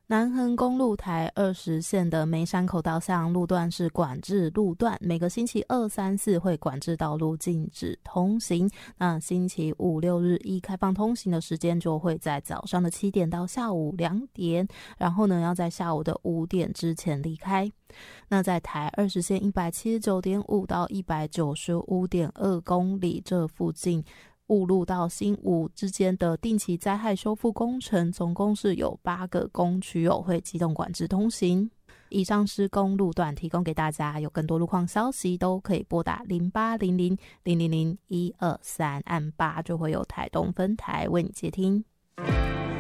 南横公路台20线的梅山口到向路段是管制路段，每个星期2、3、4会管制道路禁止通行。那星期5、6、日一开放通行的时间就会在早上的7点到下午2点，然后呢要在下午的5点之前离开。那在台20线 179.5 到 195.2 公里这附近，雾路到新武之间的定期灾害修复工程，总共是有8个工区会机动管制通行。以上施工路段提供给大家，有更多路况消息都可以拨打0800 000 123，按8就会有台东分台为你接听。